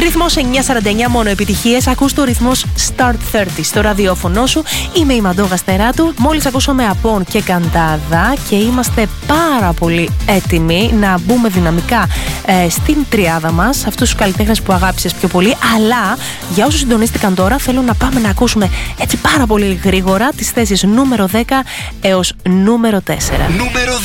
Ρυθμός 949, μόνο επιτυχίες. Ακούς το ρυθμός Start 30 στο ραδιόφωνο σου. Είμαι η Μαντώ Γαστεράτου. Μόλις ακούσαμε Απόν και Καντάδα και είμαστε πάρα πολύ έτοιμοι να μπούμε δυναμικά στην τριάδα μας, αυτούς τους καλλιτέχνες που αγάπησες πιο πολύ. Αλλά για όσους συντονίστηκαν τώρα, θέλω να πάμε να ακούσουμε έτσι πάρα πολύ γρήγορα τις θέσεις νούμερο 10 έως νούμερο 4. Νούμερο